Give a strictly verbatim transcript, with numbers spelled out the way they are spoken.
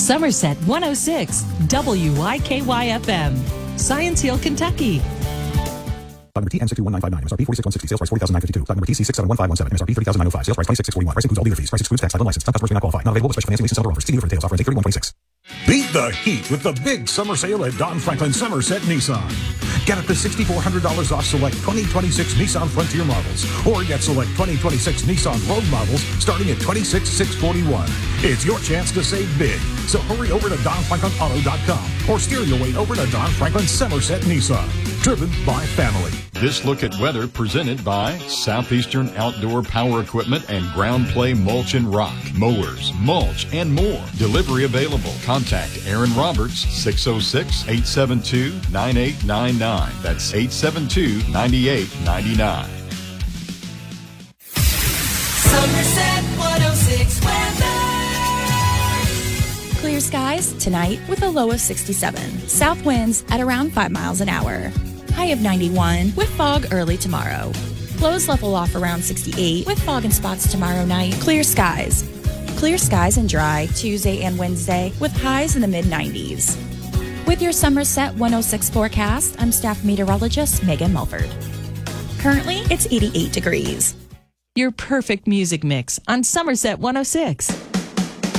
Somerset one oh six, W Y K Y F M, Science Hill, Kentucky. Stock number T N six two one nine five nine, M S R P forty-six one sixty, sales price forty thousand nine hundred fifty-two. Stock number T C six seven one five one seven, M S R P thirty thousand nine hundred five, sales price twenty-six thousand six hundred forty-one. Price includes all dealer fees. Price excludes tax, title, and license. Some customers may not qualify. Not available with special financing, leases, and other offers. See dealer for details. Offer ends thirty-one twenty-six. Beat the heat with the big summer sale at Don Franklin Somerset Nissan. Get up to six thousand four hundred dollars off select twenty twenty-six Nissan Frontier models, or get select twenty twenty-six Nissan Rogue models starting at twenty-six thousand six hundred forty-one. It's your chance to save big, so hurry over to don franklin auto dot com or steer your way over to Don Franklin Somerset Nissan. Driven by family. This look at weather presented by Southeastern Outdoor Power Equipment and Ground Play Mulch and Rock. Mowers, mulch, and more. Delivery available. Contact Aaron Roberts, six oh six, eight seven two, nine eight nine nine. That's eight seven two, nine eight nine nine. Somerset one oh six weather. Clear skies tonight with a low of sixty-seven. South winds at around five miles an hour. High of ninety-one with fog early tomorrow. Lows level off around sixty-eight with fog in spots tomorrow night. Clear skies. Clear skies and dry Tuesday and Wednesday with highs in the mid nineties. With your Somerset one oh six forecast, I'm staff meteorologist Megan Mulford. Currently, it's eighty-eight degrees. Your perfect music mix on Somerset one oh six.